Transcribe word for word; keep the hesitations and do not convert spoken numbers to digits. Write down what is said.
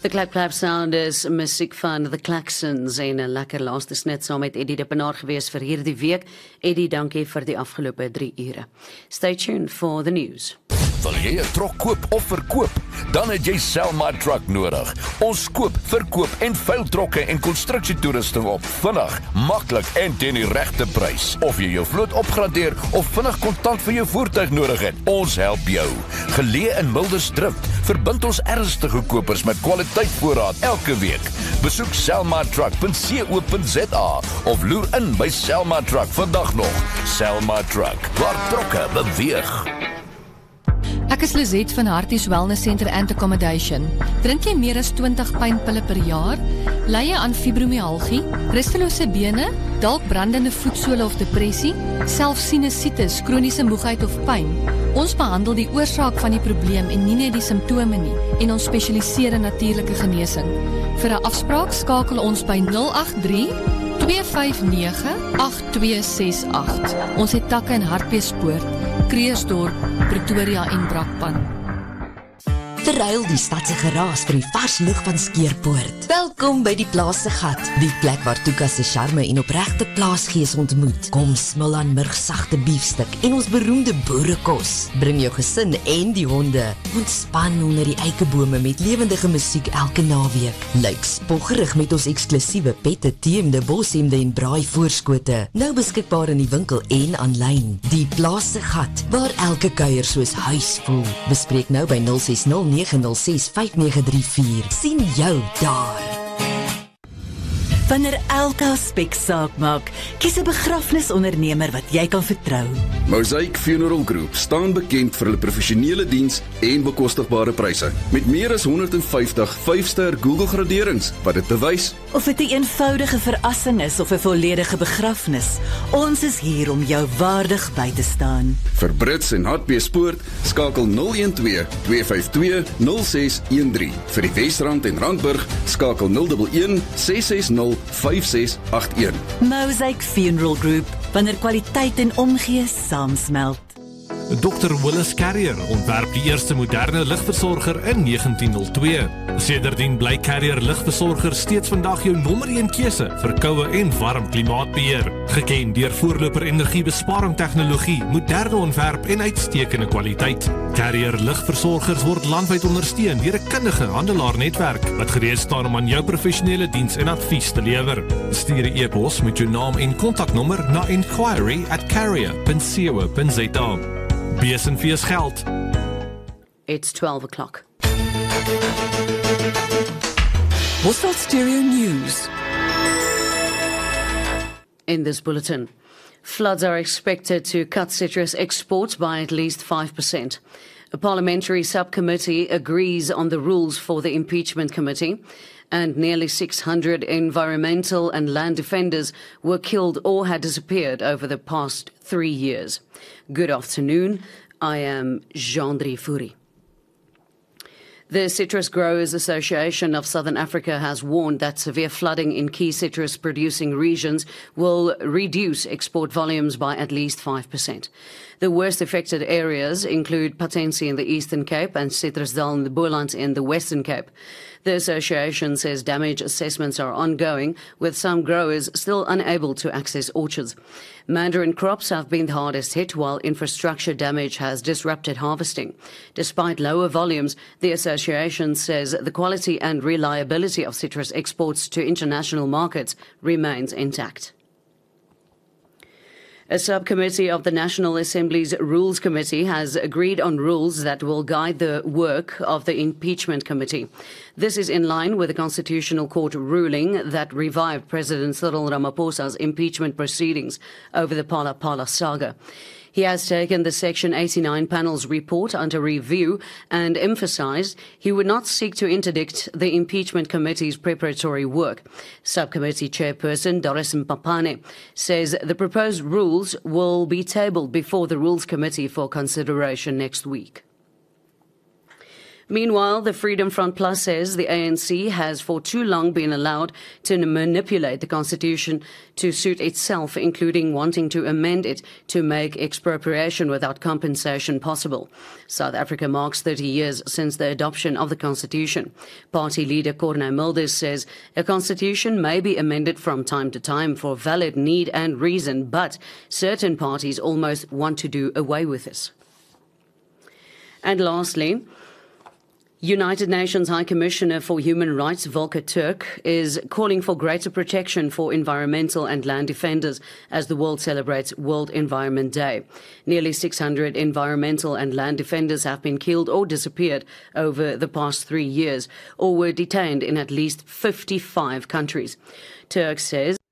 The Clap Clap Sound is musiek van The Klaxons en 'n lekker laaste snit saam met Eddie de Pinaar gewees vir hierdie week. Eddie, dankie vir die afgelope drie ure. Stay tuned for the news. Wil jy 'n trok koop of verkoop? Dan het jy Selma Truck nodig. Ons koop, verkoop en veil trokke en konstruksietoerusting op vinnig, maklik en teen die regte prys. Of jy jou vloot opgradeer of vinnig kontant vir jou voertuig nodig het, ons help jou. Geleë in Mildersdrift, verbind ons ernstige kopers met kwaliteitvoorraad elke week. Besoek selma truck punt co punt za of loer in by Selma Truck vandag nog. Selma Truck, waar trokke beweeg. Ek is Lizette van Harties Wellness Center and Accommodation. Drink jy meer as twintig pynpille per jaar? Ly jy aan fibromyalgie, rustelose bene, dalk brandende voetsole of depressie, selfs sinusitis, kroniese moegheid of pyn? Ons behandel die oorsaak van die probleem en nie net die simptome nie, en ons spesialiseer in natuurlike genesing. Vir 'n afspraak skakel ons by nul agt drie, twee vyf nege, agt twee ses agt. Ons het takke in Hartbeespoort, Kreersdorp, Pretoria en Brakpan. Verruil die stadse geraas vir die vars lug van Skeerpoort. Welkom by die Plaas se Gat, die plek waar Tuka se charme en opregte plaasgees ontmoet. Kom smil aan murgsagte biefstuk en ons beroemde boerekos. Bring jou gesin en die honde. Ontspan onder die eikebome met lewendige musiek elke naweek. Lyk spoggerig met ons eksklusiewe pette, teemde, boshemde en braai voorskote. Nou beskikbaar in die winkel en aanlyn. Die Plaas se Gat, waar elke kuier soos huis voel. Bespreek nou by nul ses nul nege nul ses vyf nege drie vier. Sien jou daar. Wanneer elke aspek saak maak, kies 'n begrafnisondernemer wat jy kan vertrou. Mosaic Funeral Group staan bekend vir hulle professionele diens en bekostigbare pryse. Met meer as honderdvyftig vyf-ster Google graderings wat dit bewys. Of dit 'n eenvoudige verrassing is of 'n volledige begrafnis, ons is hier om jou waardig by te staan. Vir Brits en Hartbeespoort skakel nul een twee, twee vyf twee, nul ses een drie. Vir die Wesrand en Randburg skakel nul een een, ses ses nul, vyf ses agt een. Mosaic Funeral Group, wanneer kwaliteit en omgee saamsmelt. dokter Willis Carrier ontwerp die eerste moderne ligversorger in negentien nul twee. Sedertdien bly Carrier ligversorger steeds vandag jou nommer een keuse vir koue en warm klimaatbeheer. Geken deur voorloper energiebesparing tegnologie, moderne ontwerp en uitstekende kwaliteit. Carrier ligversorgers word landwyd ondersteun deur 'n kundige handelaarnetwerk wat gereed staan om aan jou professionele diens en advies te lewer. Stuur 'n e-pos met jou naam en kontaknommer na inquiry at carrier punt co punt za. Bees en Fees geld. It's twelve o'clock. Hotspot Stereo News. In this bulletin, floods are expected to cut citrus exports by at least five percent. A parliamentary subcommittee agrees on the rules for the impeachment committee, and nearly six hundred environmental and land defenders were killed or had disappeared over the past three years. Good afternoon, I am Jean-Dri Fourie. The Citrus Growers Association of Southern Africa has warned that severe flooding in key citrus-producing regions will reduce export volumes by at least five percent. The worst affected areas include Patensie in the Eastern Cape and Citrusdal in the Boland in the Western Cape. The association says damage assessments are ongoing, with some growers still unable to access orchards. Mandarin crops have been the hardest hit, while infrastructure damage has disrupted harvesting. Despite lower volumes, the association says the quality and reliability of citrus exports to international markets remains intact. A subcommittee of the National Assembly's Rules Committee has agreed on rules that will guide the work of the impeachment committee. This is in line with the Constitutional Court ruling that revived President Cyril Ramaphosa's impeachment proceedings over the Phala Phala saga. He has taken the Section eighty-nine panel's report under review and emphasized he would not seek to interdict the impeachment committee's preparatory work. Subcommittee chairperson Doris Mpapane says the proposed rules will be tabled before the Rules Committee for consideration next week. Meanwhile, the Freedom Front Plus says the A N C has for too long been allowed to manipulate the constitution to suit itself, including wanting to amend it to make expropriation without compensation possible. South Africa marks thirty years since the adoption of the constitution. Party leader Corné Milders says a constitution may be amended from time to time for valid need and reason, but certain parties almost want to do away with this. And lastly, United Nations High Commissioner for Human Rights Volker Turk is calling for greater protection for environmental and land defenders as the world celebrates World Environment Day. Nearly six hundred environmental and land defenders have been killed or disappeared over the past three years or were detained in at least fifty-five countries. Turk says